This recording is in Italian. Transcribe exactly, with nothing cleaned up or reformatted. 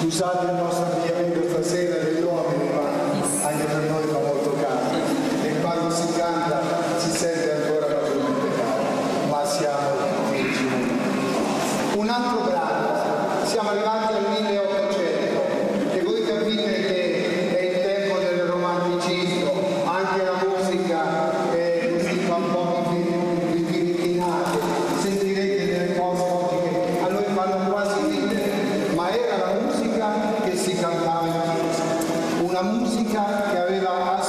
Scusate il nostro abbigliamento stasera degli uomini, ma anche per noi fa molto caldo e quando si canta si sente ancora maggiormente caldo, ma siamo felici. Un altro brano, siamo arrivati al milleottocento e voi capite che è il tempo del romanticismo, anche la musica è così fa un po' di tirittinate, sentirete delle cose oggi che a noi fanno quasi ridere, ma era la musica che si cantava in chiesa, una musica che aveva